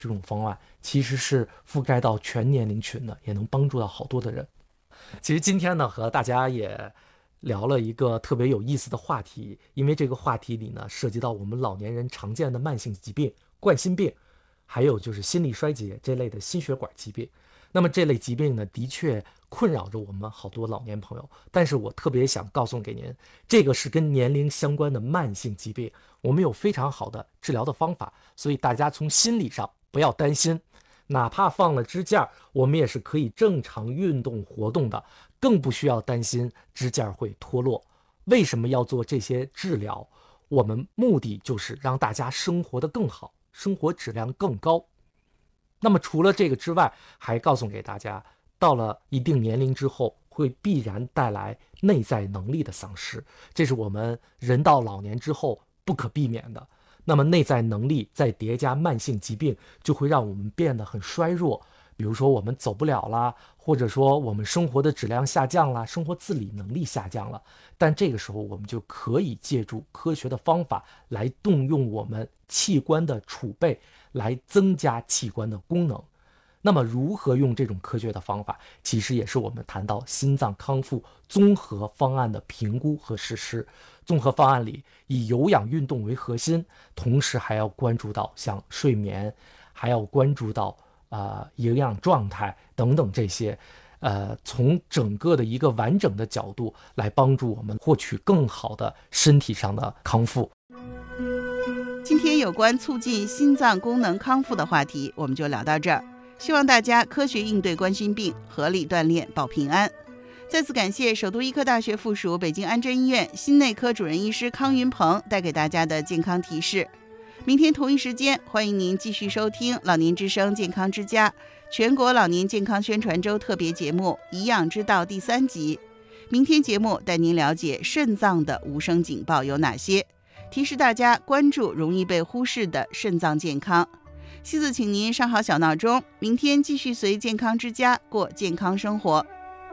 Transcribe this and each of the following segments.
这种方案其实是覆盖到全年龄群的，也能帮助到好多的人。其实今天呢，和大家也聊了一个特别有意思的话题，因为这个话题里呢，涉及到我们老年人常见的慢性疾病、冠心病，还有就是心力衰竭这类的心血管疾病。那么这类疾病呢，的确困扰着我们好多老年朋友，但是我特别想告诉给您，这个是跟年龄相关的慢性疾病，我们有非常好的治疗的方法，所以大家从心理上不要担心，哪怕放了支架，我们也是可以正常运动活动的，更不需要担心支架会脱落。为什么要做这些治疗？我们目的就是让大家生活得更好，生活质量更高。那么除了这个之外，还告诉给大家，到了一定年龄之后，会必然带来内在能力的丧失，这是我们人到老年之后不可避免的。那么内在能力再叠加慢性疾病，就会让我们变得很衰弱，比如说我们走不了啦，或者说我们生活的质量下降了，生活自理能力下降了。但这个时候我们就可以借助科学的方法来动用我们器官的储备，来增加器官的功能。那么如何用这种科学的方法，其实也是我们谈到心脏康复综合方案的评估和实施。综合方案里以有氧运动为核心，同时还要关注到像睡眠，还要关注到营养状态等等这些，从整个的一个完整的角度来帮助我们获取更好的身体上的康复。 今天有关促进心脏功能康复的话题我们就聊到这儿，希望大家科学应对冠心病，合理锻炼保平安。再次感谢首都医科大学附属北京安贞医院心内科主任医师康云鹏带给大家的健康提示。明天同一时间，欢迎您继续收听老年之声健康之家全国老年健康宣传周特别节目《颐养之道》第3集。明天节目带您了解肾脏的无声警报有哪些，提示大家关注容易被忽视的肾脏健康。西子请您上好小闹钟，明天继续随健康之家过健康生活。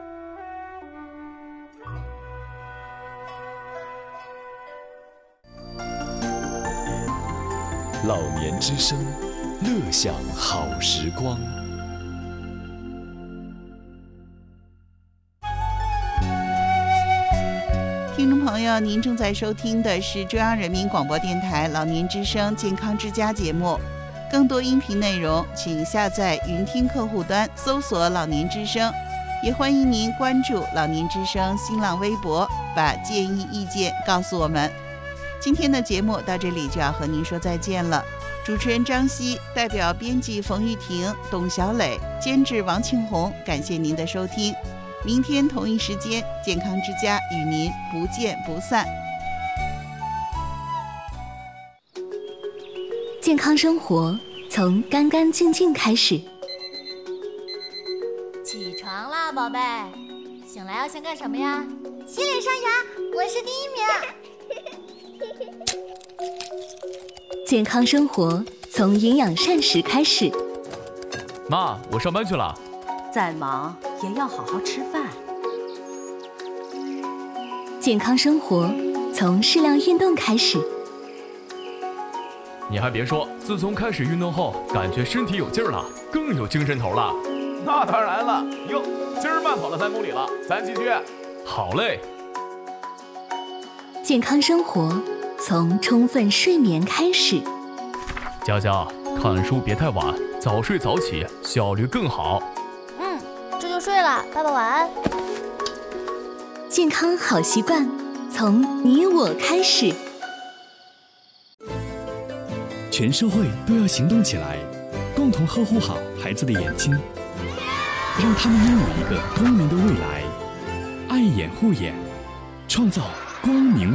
老年之声，乐享好时光。 听众朋友，您正在收听的是中央人民广播电台老年之声健康之家节目。更多音频内容请下载云听客户端搜索老年之声，也欢迎您关注老年之声新浪微博，把建议意见告诉我们。今天的节目到这里就要和您说再见了，主持人张希代表编辑冯玉婷、董小磊，监制王庆红，感谢您的收听。明天同一时间，健康之家与您不见不散。 健康生活从干干净净开始。 起床啦，宝贝！醒来要先干什么呀？ 洗脸刷牙，我是第1名。 健康生活从营养膳食开始。 妈，我上班去了。 再忙也要好好吃饭。 健康生活从适量运动开始。 你还别说，自从开始运动后，感觉身体有劲儿了，更有精神头了。 那当然了，哟，今儿慢跑了3公里了，咱继续。 好嘞。 健康生活从充分睡眠开始。 佳佳，看书别太晚，早睡早起，效率更好。 这就睡了，爸爸晚安。 健康好习惯从你我开始。 全社会都要行动起来，共同呵护好孩子的眼睛，让他们拥有一个光明的未来。爱眼护眼，创造光明